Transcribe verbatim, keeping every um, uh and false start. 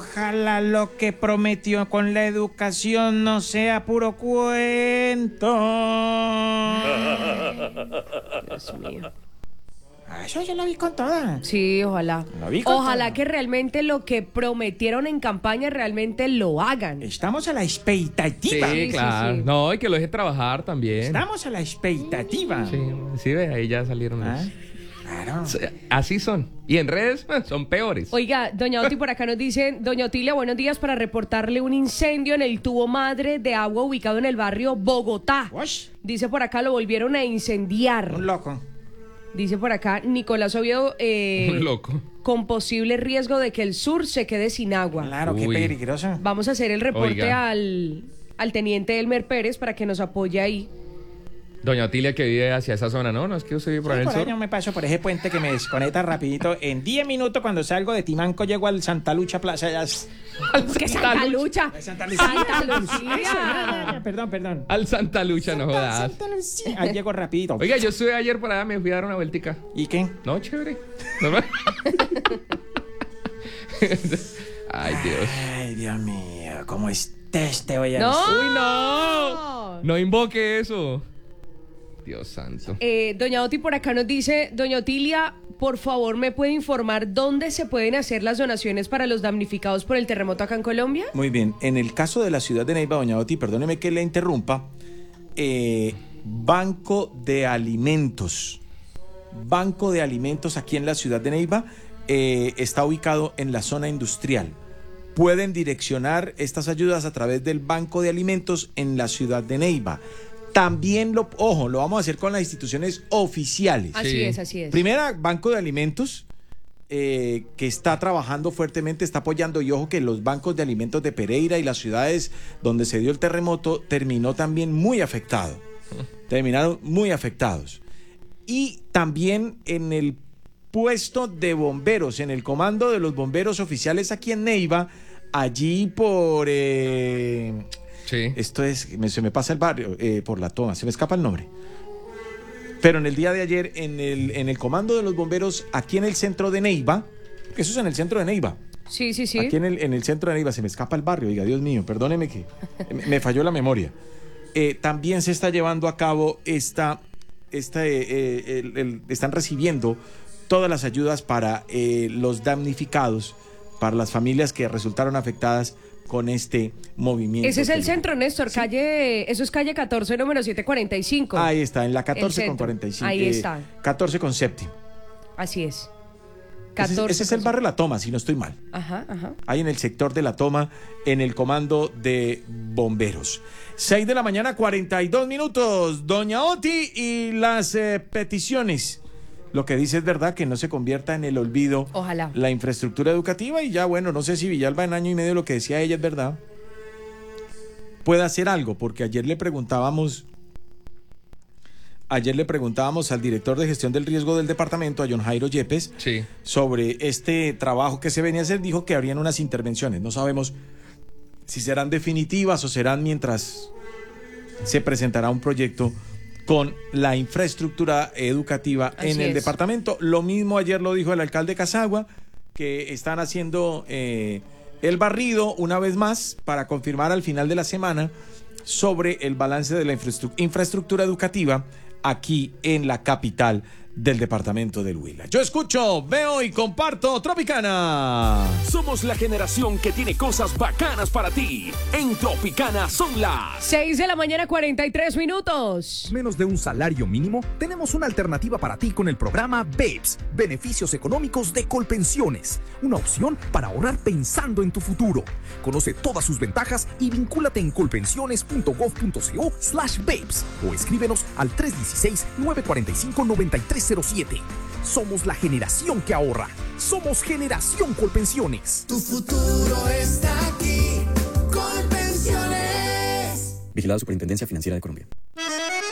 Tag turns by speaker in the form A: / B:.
A: ojalá lo que prometió con la educación no sea puro cuento.
B: Dios mío.
A: Ah, eso yo lo vi con toda.
B: Sí, ojalá.
A: Lo vi con
B: Ojalá
A: todo.
B: que realmente lo que prometieron en campaña realmente lo hagan.
A: Estamos a la expectativa.
C: Sí,
B: sí,
C: claro.
B: sí.
C: No, y que lo deje trabajar también.
A: Estamos a la expectativa.
C: Sí, sí, ve, ahí ya salieron
A: Ah,
C: los-
A: claro.
C: Así son. Y en redes eh, son peores.
B: Oiga, doña Oti por acá nos dice, doña Otilia, buenos días, para reportarle un incendio en el tubo madre de agua ubicado en el barrio Bogotá.
A: Ush,
B: Dice por acá, lo volvieron a incendiar.
A: un loco.
B: Dice por acá, Nicolás Oviedo, eh,
C: Un loco.
B: con posible riesgo de que el sur se quede sin agua.
A: Claro, qué
C: Uy.
A: peligroso.
B: Vamos a hacer el reporte
C: Oiga.
B: al, al teniente Elmer Pérez para que nos apoye ahí.
C: Doña Otilia que vive hacia esa zona, ¿no? No es que usted vive por
A: Sí,
C: ahí en
A: por
C: el
A: ahí
C: sur.
A: yo me paso por ese puente que me desconecta rapidito. En diez minutos cuando salgo de Timanco llego al Santa Lucha Plaza. Ya es-
B: ¿Qué Santa Lucha?
A: Santa Lucía.
B: Santa
A: Eso,
B: Lucía.
A: Perdón, perdón.
C: Al Santa Lucha, no jodas.
A: Santa Lucía. Ahí llego rapidito.
C: Oiga, yo estuve ayer por allá, me fui a dar una vueltica.
A: ¿Y qué?
C: No, chévere. Normal. Ay, Dios.
A: Ay, Dios mío, ¿cómo estés te voy a
B: ¡No!
A: decir?
C: Uy, no. No invoque eso. Dios santo.
B: Eh, doña Oti por acá nos dice, doña Otilia, por favor, ¿me puede informar dónde se pueden hacer las donaciones para los damnificados por el terremoto acá en Colombia?
A: Muy bien, en el caso de la ciudad de Neiva, doña Oti, perdóneme que le interrumpa, eh, Banco de Alimentos, Banco de Alimentos aquí en la ciudad de Neiva, eh, está ubicado en la zona industrial. Pueden direccionar estas ayudas a través del Banco de Alimentos en la ciudad de Neiva. También, lo, ojo, lo vamos a hacer con las instituciones oficiales.
B: Así
C: Sí.
B: es, así es.
A: Primera, Banco de Alimentos, eh, que está trabajando fuertemente, está apoyando, y ojo que los bancos de alimentos de Pereira y las ciudades donde se dio el terremoto terminó también muy afectado. Terminaron muy afectados. Y también en el puesto de bomberos, en el comando de los bomberos oficiales aquí en Neiva, allí por... eh,
C: Sí.
A: esto es, me- se me pasa el barrio, eh, por la toma, se me escapa el nombre. Pero en el día de ayer, en el, en el comando de los bomberos, aquí en el centro de Neiva, que eso es en el centro de Neiva,
B: Sí, sí, sí.
A: aquí en el, en el centro de Neiva, se me escapa el barrio, diga, Dios mío, perdóneme que me, me falló la memoria. Eh, también se está llevando a cabo esta, esta eh, eh, el- el- están recibiendo todas las ayudas para eh, los damnificados, para las familias que resultaron afectadas con este movimiento.
B: Ese es el
A: que-
B: centro, Néstor, calle, eso es calle catorce, número setecientos cuarenta y cinco.
A: Ahí está, en la catorce con
B: centro.
A: cuarenta y cinco.
B: Ahí
A: eh,
B: está.
A: catorce con séptimo.
B: Así es.
A: Ese, es-
B: catorce.
A: ese es el barrio La Toma, si no estoy mal.
B: Ajá, ajá.
A: Ahí en el sector de La Toma, en el comando de bomberos. seis de la mañana, cuarenta y dos minutos. Doña Oti y las eh, peticiones. Lo que dice es verdad, que no se convierta en el olvido
B: Ojalá.
A: la infraestructura educativa, y ya, bueno, no sé si Villalba en año y medio, lo que decía ella es verdad, puede hacer algo, porque ayer le preguntábamos, ayer le preguntábamos al director de gestión del riesgo del departamento, a John Jairo Yepes,
C: Sí.
A: sobre este trabajo que se venía a hacer. Dijo que habrían unas intervenciones, no sabemos si serán definitivas o serán mientras se presentará un proyecto con la infraestructura educativa
B: Así
A: en el
B: es.
A: departamento. Lo mismo ayer lo dijo el alcalde Casagua, que están haciendo eh, el barrido una vez más para confirmar al final de la semana sobre el balance de la infraestru- infraestructura educativa aquí en la capital del departamento del Huila. Yo escucho, veo y comparto Tropicana.
D: Somos la generación que tiene cosas bacanas para ti. En Tropicana son las...
B: seis de la mañana, cuarenta y tres minutos.
E: Menos de un salario mínimo, tenemos una alternativa para ti con el programa BEPS, Beneficios Económicos de Colpensiones, una opción para ahorrar pensando en tu futuro. Conoce todas sus ventajas y vincúlate en colpensiones.gov.co slash BEPS o escríbenos al tres uno seis, nueve cuatro cinco, nueve tres cero siete. Somos la generación que ahorra. Somos Generación Colpensiones.
F: Tu futuro está aquí. Colpensiones.
G: Vigilado Superintendencia Financiera de Colombia.